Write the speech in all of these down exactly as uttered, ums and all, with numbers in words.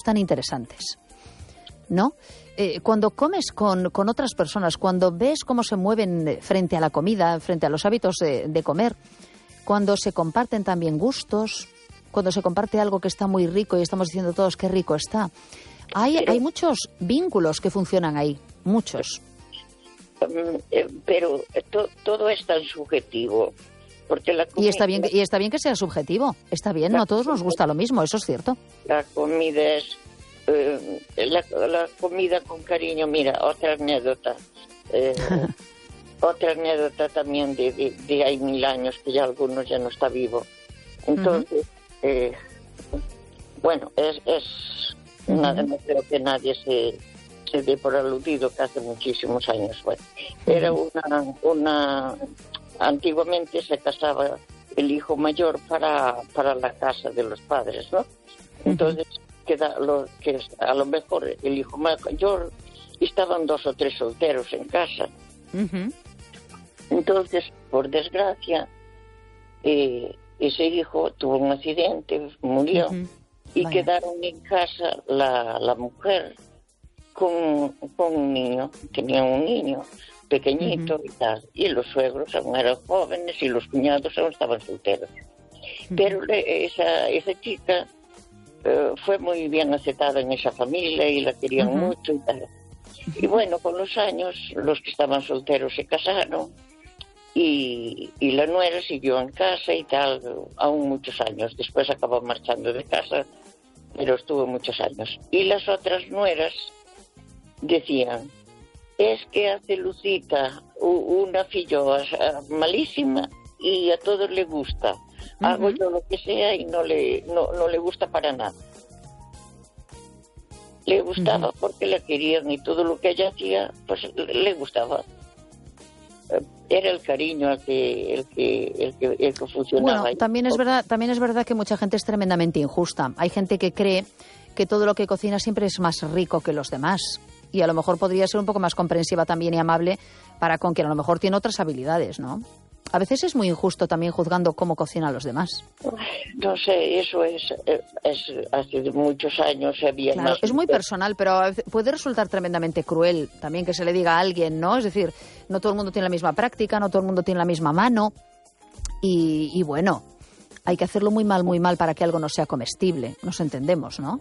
tan interesantes, ¿no? Eh, cuando comes con, con otras personas, cuando ves cómo se mueven frente a la comida, frente a los hábitos de, de comer, cuando se comparten también gustos, cuando se comparte algo que está muy rico y estamos diciendo todos qué rico está. Hay, hay muchos vínculos que funcionan ahí, muchos. Pero to, todo es tan subjetivo. Porque la comida, y está bien y está bien que sea subjetivo, está bien, no a todos nos gusta lo mismo, eso es cierto. La comida es eh, la, la comida con cariño. Mira, otra anécdota eh, otra anécdota también de, de, de hay mil años, que ya algunos ya no está vivo. Entonces uh-huh. eh, bueno, es, es uh-huh. nada, no creo que nadie se se dé por aludido, que hace muchísimos años, bueno, uh-huh. era una una antiguamente se casaba el hijo mayor para, para la casa de los padres, ¿no? Entonces, uh-huh. queda lo, que a lo mejor el hijo mayor, estaban dos o tres solteros en casa. Uh-huh. Entonces, por desgracia, eh, ese hijo tuvo un accidente, murió, uh-huh. y Vaya. quedaron en casa la, la mujer con, con un niño, tenía un niño pequeñito uh-huh. y tal, y los suegros aún eran jóvenes y los cuñados aún estaban solteros. Uh-huh. Pero le, esa, esa chica uh, fue muy bien aceptada en esa familia y la querían uh-huh. mucho y tal. Uh-huh. Y bueno, con los años, los que estaban solteros se casaron y, y la nuera siguió en casa y tal, aún muchos años. Después acabó marchando de casa, pero estuvo muchos años. Y las otras nueras decían: es que hace Lucita una filloa malísima y a todos le gusta. Uh-huh. Hago yo lo que sea y no le no, no le gusta para nada. Le gustaba uh-huh. porque la querían y todo lo que ella hacía, pues le gustaba. Era el cariño el que el que el que, el que funcionaba. Bueno, también es verdad, también es verdad que mucha gente es tremendamente injusta. Hay gente que cree que todo lo que cocina siempre es más rico que los demás. Y a lo mejor podría ser un poco más comprensiva también y amable para con quien a lo mejor tiene otras habilidades, ¿no? A veces es muy injusto también juzgando cómo cocinan los demás. No sé, eso es, es hace muchos años había claro, más... Es muy personal, pero puede resultar tremendamente cruel también que se le diga a alguien, ¿no? Es decir, no todo el mundo tiene la misma práctica, no todo el mundo tiene la misma mano. Y, y bueno, hay que hacerlo muy mal, muy mal para que algo no sea comestible. Nos entendemos, ¿no?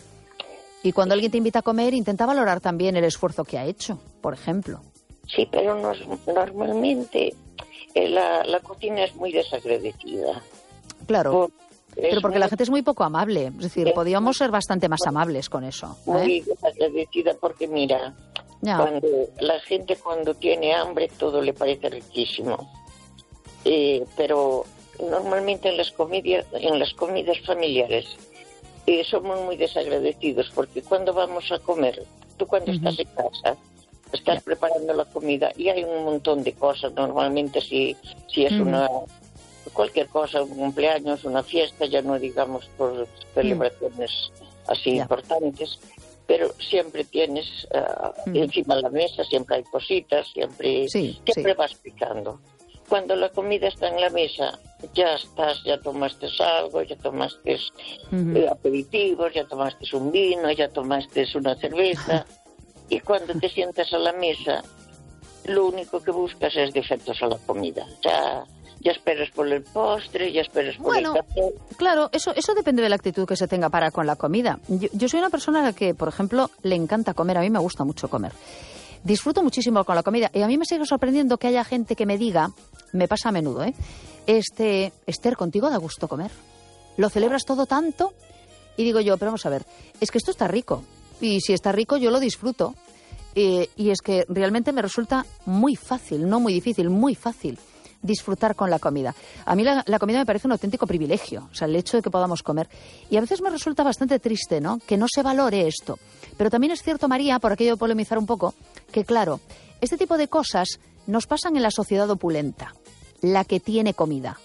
Y cuando alguien te invita a comer, intenta valorar también el esfuerzo que ha hecho, por ejemplo. Sí, pero no, normalmente eh, la, la cocina es muy desagradecida. Claro, por, pero porque muy, la gente es muy poco amable. Es decir, es podríamos ser bastante más amables con eso. ¿eh? Muy desagradecida porque, mira, ya. cuando la gente cuando tiene hambre todo le parece riquísimo. Eh, pero normalmente en las comidas, en las comidas familiares... Eh, somos muy desagradecidos porque cuando vamos a comer, tú cuando uh-huh. estás en casa, estás yeah. preparando la comida y hay un montón de cosas. Normalmente si, si es uh-huh. una cualquier cosa, un cumpleaños, una fiesta, ya no digamos por celebraciones uh-huh. así yeah. importantes, pero siempre tienes uh, uh-huh. encima de la mesa, siempre hay cositas, siempre, sí, siempre sí. vas picando. Cuando la comida está en la mesa, ya estás, ya tomaste algo, ya tomaste uh-huh. eh, aperitivos, ya tomaste un vino, ya tomaste una cerveza. Y cuando te sientas a la mesa, lo único que buscas es defectos a la comida. Ya, ya esperas por el postre, ya esperas por bueno, el café. Claro, eso, eso depende de la actitud que se tenga para con la comida. Yo, yo soy una persona a la que, por ejemplo, le encanta comer. A mí me gusta mucho comer. Disfruto muchísimo con la comida. Y a mí me sigue sorprendiendo que haya gente que me diga... Me pasa a menudo, ¿eh? Este, Esther, ¿contigo da gusto comer? ¿Lo celebras todo tanto? Y digo yo, pero vamos a ver, es que esto está rico. Y si está rico, yo lo disfruto. Eh, y es que realmente me resulta muy fácil, no muy difícil, muy fácil disfrutar con la comida. A mí la, la comida me parece un auténtico privilegio, o sea, el hecho de que podamos comer. Y a veces me resulta bastante triste, ¿no?, que no se valore esto. Pero también es cierto, María, por aquello de polemizar un poco, que claro, este tipo de cosas nos pasan en la sociedad opulenta, la que tiene comida.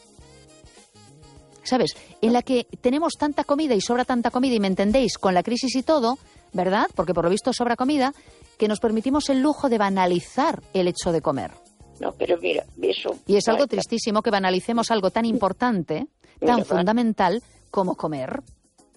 ¿Sabes? En la que tenemos tanta comida y sobra tanta comida, y me entendéis, con la crisis y todo, ¿verdad? Porque por lo visto sobra comida, que nos permitimos el lujo de banalizar el hecho de comer. No, pero mira, eso... Y es algo tristísimo que banalicemos algo tan importante, tan mira, fundamental como comer.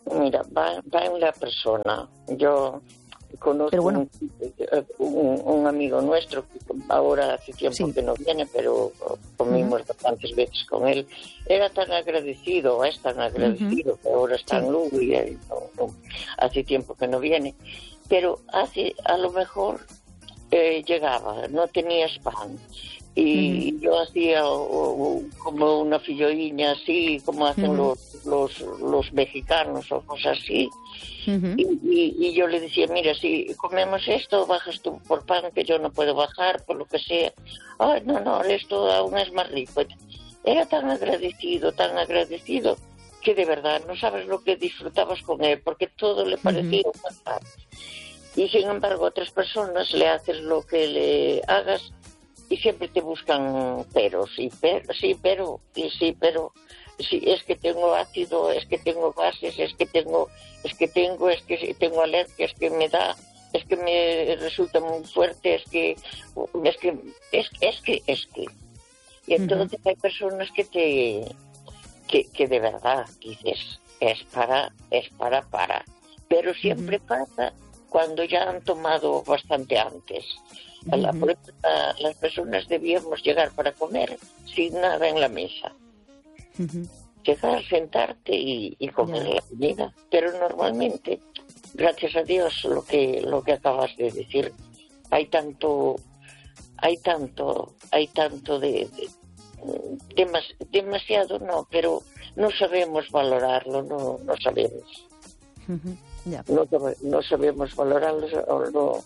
mira, va, va en la persona. Yo conozco bueno. un, un, un amigo nuestro que ahora hace tiempo sí. que no viene, pero comimos uh-huh. bastantes veces con él. Era tan agradecido, es tan agradecido, uh-huh. que ahora está sí. en Lugo y él, no, no, hace tiempo que no viene. Pero hace, a lo mejor eh, llegaba, no tenías pan. Y uh-huh. yo hacía o, o, como una filloíña así, como hacen uh-huh. los, los, los mexicanos o cosas así. Uh-huh. Y, y, y yo le decía, mira, si comemos esto, bajas tú por pan, que yo no puedo bajar, por lo que sea. Ay, no, no, esto aún es más rico. Era tan agradecido, tan agradecido, que de verdad no sabes lo que disfrutabas con él, porque todo le parecía uh-huh. pasar. Y sin embargo, a otras personas le haces lo que le hagas y siempre te buscan peros, y pero, sí, pero, y sí, pero, sí, es que tengo ácido, es que tengo gases, es que tengo, es que tengo, es que tengo alergia, es que me da, es que me resulta muy fuerte, es que, es que, es, es que, es que. Y entonces uh-huh. hay personas que te, que, que de verdad dices, es para, es para, para. Pero siempre uh-huh. pasa cuando ya han tomado bastante antes. A la, uh-huh. a, las personas debíamos llegar para comer sin nada en la mesa. Uh-huh. Llegar, sentarte y, y comer yeah. la comida. Pero normalmente, gracias a Dios, lo que lo que acabas de decir, hay tanto, hay tanto, hay tanto de, de demas, demasiado no, pero no sabemos valorarlo, no, no sabemos. Uh-huh. Yeah. No, no sabemos valorarlo, no.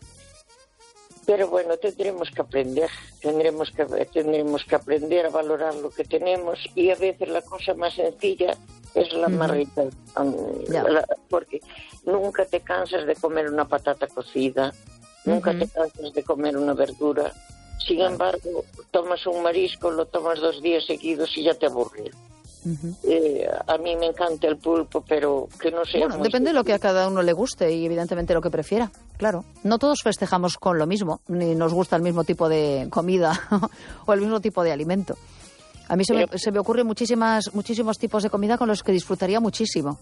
Pero bueno, tendremos que aprender, tendremos que, tendremos que aprender a valorar lo que tenemos, y a veces la cosa más sencilla es la uh-huh. más rica, um, yeah. la, porque nunca te cansas de comer una patata cocida, uh-huh. nunca te cansas de comer una verdura. Sin uh-huh. embargo, tomas un marisco, lo tomas dos días seguidos y ya te aburre. Uh-huh. Eh, a mí me encanta el pulpo, pero que no sea bueno, muy depende sencillo. de lo que a cada uno le guste y evidentemente lo que prefiera, claro. No todos festejamos con lo mismo, ni nos gusta el mismo tipo de comida o el mismo tipo de alimento. A mí se, pero, me, se me ocurren muchísimas, muchísimos tipos de comida con los que disfrutaría muchísimo.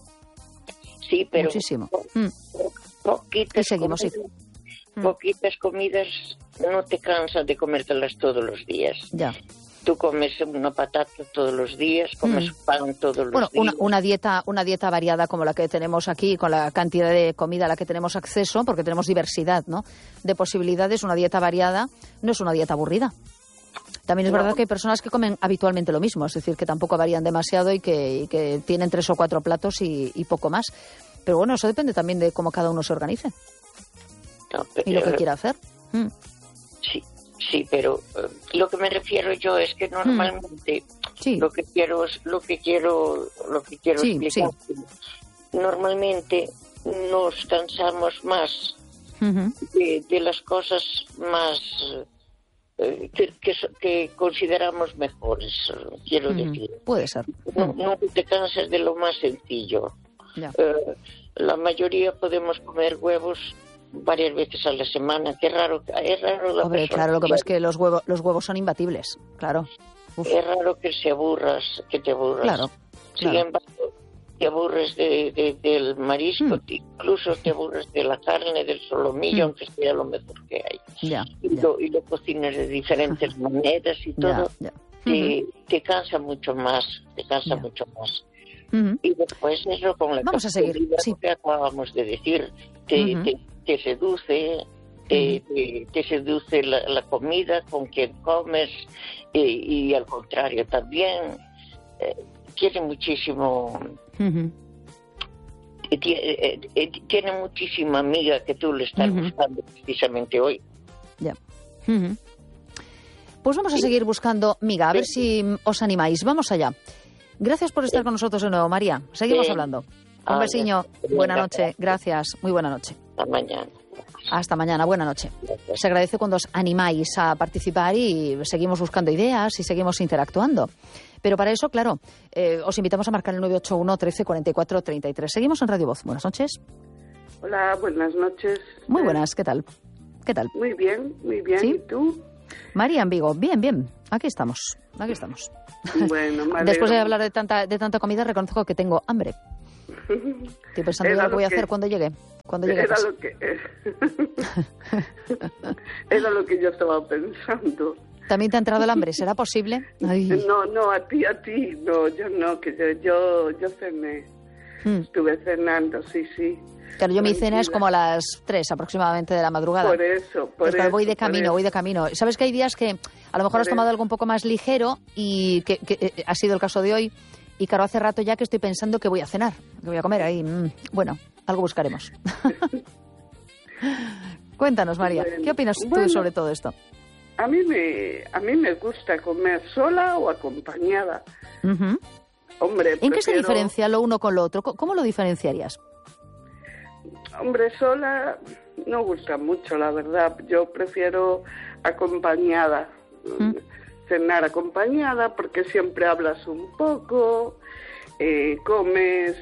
Sí, pero muchísimo. Po, mm. poquitas, y seguimos, comidas, sí. poquitas comidas no te cansas de comértelas todos los días. Ya. Tú comes una patata todos los días, comes mm. pan todos los bueno, días. Bueno, una, una dieta una dieta variada como la que tenemos aquí, con la cantidad de comida a la que tenemos acceso, porque tenemos diversidad, ¿no?, de posibilidades. Una dieta variada no es una dieta aburrida. También es no. verdad que hay personas que comen habitualmente lo mismo, es decir, que tampoco varían demasiado y que, y que tienen tres o cuatro platos y, y poco más. Pero bueno, eso depende también de cómo cada uno se organice no, pero, y lo que quiera hacer. Mm. Sí. Sí, pero uh, lo que me refiero yo es que normalmente mm. sí. lo que quiero lo que quiero lo que quiero sí, explicar sí. normalmente nos cansamos más uh-huh. de, de las cosas más uh, que, que, que consideramos mejores, quiero uh-huh. decir. Puede ser. No, uh-huh. no te cansas de lo más sencillo. Yeah. Uh, la mayoría podemos comer huevos varias veces a la semana. Qué raro, es raro la Hombre, persona. Claro, lo que pasa es que los huevos, los huevos son imbatibles, claro. Uf. Es raro que se aburras, que te aburras. Claro. Sin claro. embargo, te aburres de, de, del marisco, mm. incluso te aburres de la carne, del solomillo, mm. aunque sea lo mejor que hay. Ya, y, ya. Lo, y lo cocinas de diferentes maneras y todo. Ya, ya. Te, uh-huh. te cansa mucho más, te cansa ya. mucho más. Uh-huh. Y después eso con la Vamos a seguir, sí. que acabamos de decir, te, uh-huh. te, te seduce, te, uh-huh. te, te seduce la, la comida con quien comes, y, y al contrario también eh, tiene muchísimo uh-huh. tiene, eh, tiene muchísima amiga que tú le estás uh-huh. buscando precisamente hoy. Ya. Uh-huh. Pues vamos a seguir buscando miga, a ver sí. si os animáis. Vamos allá. Gracias por estar con nosotros de nuevo, María. Seguimos sí. hablando. Un besiño. Buena noche. Gracias. Muy buena noche. Hasta mañana. Hasta mañana. Buena noche. Gracias. Se agradece cuando os animáis a participar y seguimos buscando ideas y seguimos interactuando. Pero para eso, claro, eh, os invitamos a marcar el nueve ocho uno, trece, cuarenta y cuatro, treinta y tres. Seguimos en Radio Voz. Buenas noches. Hola, buenas noches. Muy buenas. ¿Qué tal? ¿Qué tal? Muy bien, muy bien. ¿Sí? ¿Y tú? María en Vigo. Bien, bien. Aquí estamos. Aquí estamos. Bueno, Después de hablar de tanta, de tanta comida, reconozco que tengo hambre. Estoy pensando ya lo que voy a hacer cuando llegue. Cuando llegue era, lo que, era lo que yo estaba pensando. ¿También te ha entrado el hambre? ¿Será posible? Ay. No, no, a ti, a ti. No, yo no, que yo, yo, yo cené. Hmm. Estuve cenando, sí, sí. Claro, yo mi cena es como a las tres aproximadamente de la madrugada. Por eso, por Entonces, eso. Voy de camino, voy de camino. ¿Sabes que hay días que a lo mejor has tomado algo un poco más ligero y que, que eh, ha sido el caso de hoy? Y claro, hace rato ya que estoy pensando que voy a cenar, que voy a comer ahí. Mm, bueno, algo buscaremos. Cuéntanos, María, bueno, ¿qué opinas tú bueno, sobre todo esto? A mí me a mí me gusta comer sola o acompañada. Uh-huh. Hombre, ¿En prefiero... qué se diferencia lo uno con lo otro? ¿Cómo lo diferenciarías? Hombre, sola no gusta mucho, la verdad. Yo prefiero acompañada. ¿Mm? Cenar acompañada porque siempre hablas un poco, eh, comes,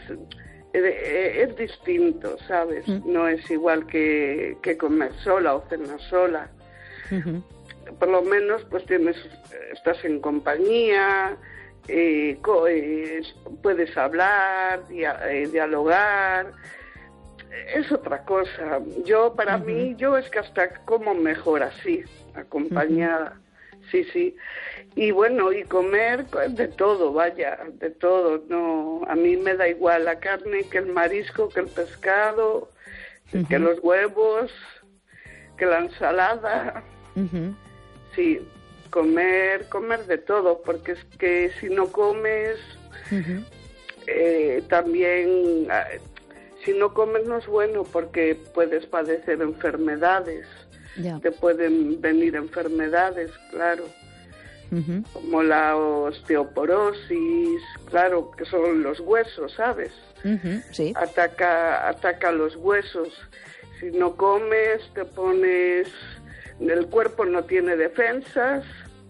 eh, es distinto, ¿sabes? ¿Mm? No es igual que, que comer sola o cenar sola. Uh-huh. Por lo menos pues tienes, estás en compañía, eh, co- eh, puedes hablar, dia- eh, dialogar, es otra cosa. Yo, para uh-huh. mí, yo es que hasta como mejor así, acompañada. Uh-huh. Sí, sí. Y bueno, y comer de todo, vaya, de todo. No, a mí me da igual la carne que el marisco, que el pescado, uh-huh. que los huevos, que la ensalada. Uh-huh. Sí, comer, comer de todo, porque es que si no comes, uh-huh. eh, también, eh, si no comes no es bueno porque puedes padecer enfermedades. Ya. Te pueden venir enfermedades, claro, uh-huh. como la osteoporosis, claro, que son los huesos, ¿sabes? Uh-huh. Sí. Ataca, ataca los huesos. Si no comes, te pones, el cuerpo no tiene defensas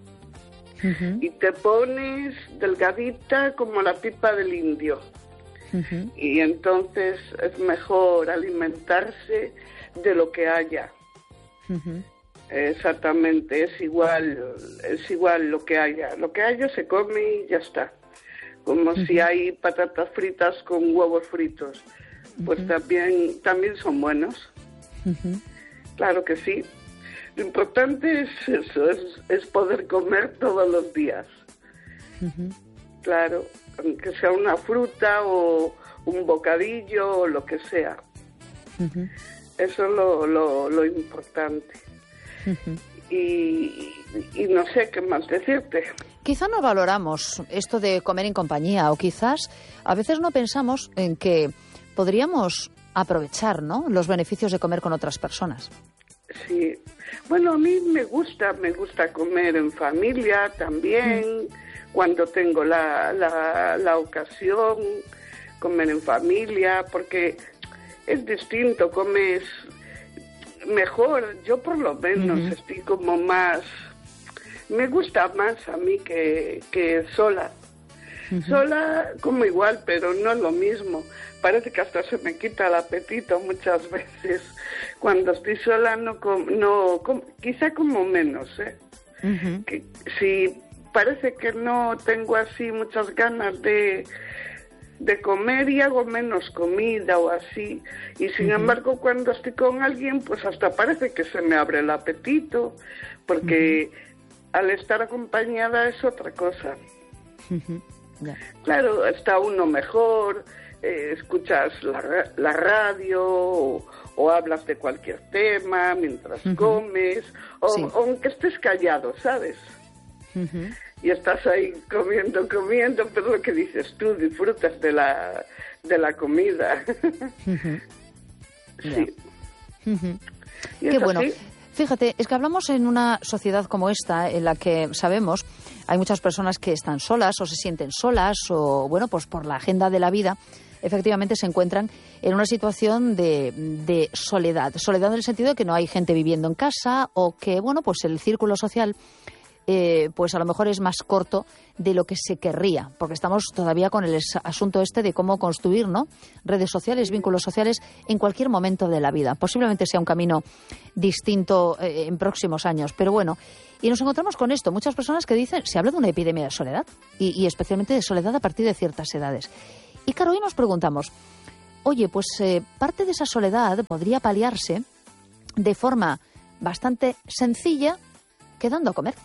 uh-huh. y te pones delgadita como la pipa del indio. Uh-huh. Y entonces es mejor alimentarse de lo que haya. Uh-huh. Exactamente, es igual, es igual lo que haya. Lo que haya se come y ya está. Como uh-huh. si hay patatas fritas con huevos fritos, pues uh-huh. también, también son buenos. Uh-huh. Claro que sí. Lo importante es eso, es, es poder comer todos los días. Uh-huh. Claro, aunque sea una fruta o un bocadillo o lo que sea. Uh-huh. Eso es lo, lo, lo importante. Uh-huh. Y, y no sé qué más decirte. Quizá no valoramos esto de comer en compañía, o quizás a veces no pensamos en que podríamos aprovechar, ¿no?, los beneficios de comer con otras personas. Sí. Bueno, a mí me gusta, me gusta comer en familia también, mm. cuando tengo la, la, la ocasión, comer en familia, porque es distinto, comes mejor. Yo por lo menos uh-huh. estoy como más, me gusta más a mí que, que sola. Uh-huh. Sola como igual, pero no es lo mismo. Parece que hasta se me quita el apetito muchas veces. Cuando estoy sola no, com, no com, quizá como menos, ¿eh? Uh-huh. Que, sí, parece que no tengo así muchas ganas de de comer y hago menos comida o así, y sin uh-huh. embargo cuando estoy con alguien pues hasta parece que se me abre el apetito, porque uh-huh. al estar acompañada es otra cosa. Uh-huh. Yeah. Claro, está uno mejor, eh, escuchas la, la radio o, o hablas de cualquier tema mientras uh-huh. comes, o, sí. o aunque estés callado, ¿sabes? Uh-huh. Y estás ahí comiendo, comiendo, pero lo que dices tú, disfrutas de la de la comida. Uh-huh. Sí. Uh-huh. Qué bueno. Así. Fíjate, es que hablamos en una sociedad como esta, en la que sabemos, hay muchas personas que están solas o se sienten solas o, bueno, pues por la agenda de la vida, efectivamente se encuentran en una situación de, de soledad. Soledad en el sentido de que no hay gente viviendo en casa o que, bueno, pues el círculo social Eh, pues a lo mejor es más corto de lo que se querría, porque estamos todavía con el asunto este de cómo construir, ¿no?, redes sociales, vínculos sociales en cualquier momento de la vida. Posiblemente sea un camino distinto eh, en próximos años, pero bueno, y nos encontramos con esto, muchas personas que dicen, se habla de una epidemia de soledad, y, y especialmente de soledad a partir de ciertas edades. Y claro, hoy nos preguntamos, oye, pues eh, parte de esa soledad podría paliarse de forma bastante sencilla quedando a comer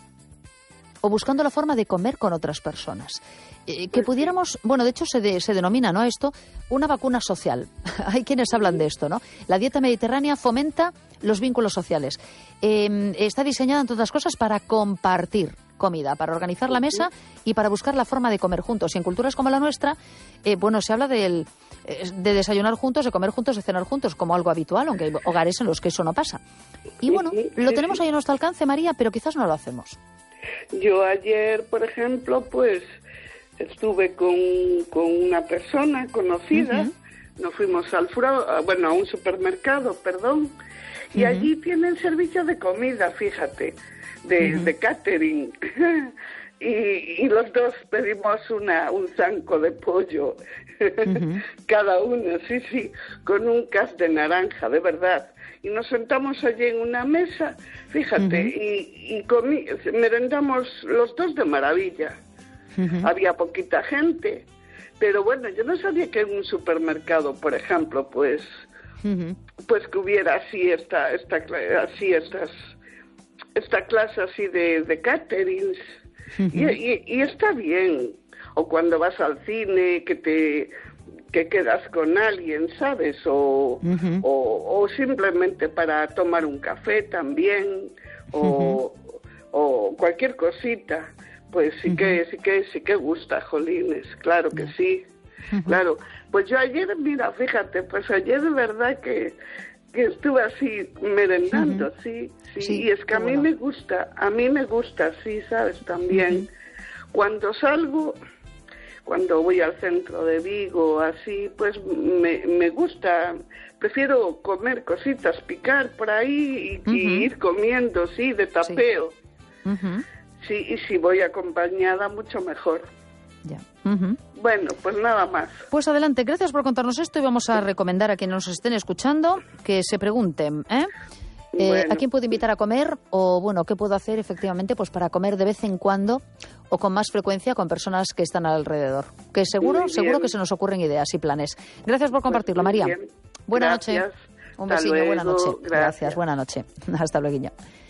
o buscando la forma de comer con otras personas. Eh, que pudiéramos, bueno, de hecho se, de, se denomina, ¿no?, esto, una vacuna social. Hay quienes hablan de esto, ¿no? La dieta mediterránea fomenta los vínculos sociales. Eh, está diseñada, entre otras cosas, para compartir comida, para organizar la mesa y para buscar la forma de comer juntos. Y en culturas como la nuestra, eh, bueno, se habla del, eh, de desayunar juntos, de comer juntos, de cenar juntos, como algo habitual, aunque hay hogares en los que eso no pasa. Y bueno, lo tenemos ahí a nuestro alcance, María, pero quizás no lo hacemos. Yo ayer, por ejemplo, pues estuve con, con una persona conocida, uh-huh. nos fuimos al fro, bueno, a un supermercado, perdón, y uh-huh. allí tienen servicio de comida, fíjate, de, uh-huh. de catering. y, y los dos pedimos una un zanco de pollo, uh-huh. cada uno, sí, sí, con un cas de naranja, de verdad. Y nos sentamos allí en una mesa, fíjate, uh-huh. y, y comí, merendamos los dos de maravilla. Uh-huh. Había poquita gente, pero bueno, yo no sabía que en un supermercado, por ejemplo, pues, uh-huh. pues que hubiera así esta, esta, así estas, esta clase así de, de caterings, uh-huh. y, y, y está bien. O cuando vas al cine, que te que quedas con alguien, ¿sabes? O, uh-huh. o, o simplemente para tomar un café también, o, uh-huh. o cualquier cosita, pues sí uh-huh. que sí que sí que gusta, jolines, claro que sí, uh-huh. claro. Pues yo ayer, mira, fíjate, pues ayer de verdad que, que estuve así merendando, uh-huh. sí, sí, sí, y es que a mí bueno. me gusta, a mí me gusta, sí, ¿sabes? También, uh-huh. cuando salgo... Cuando voy al centro de Vigo, así, pues me, me gusta, prefiero comer cositas, picar por ahí y, uh-huh. y ir comiendo, sí, de tapeo. Sí. Uh-huh. Sí, y si voy acompañada, mucho mejor. Ya. Uh-huh. Bueno, pues nada más. Pues adelante, gracias por contarnos esto y vamos a recomendar a quienes nos estén escuchando que se pregunten, ¿eh? Eh, bueno. ¿A quién puedo invitar a comer? O, bueno, ¿qué puedo hacer efectivamente pues para comer de vez en cuando o con más frecuencia con personas que están alrededor? Que seguro, seguro que se nos ocurren ideas y planes. Gracias por compartirlo, pues María. Buena noche. Un besito, buena noche. Gracias. Gracias, buena noche. Hasta luego.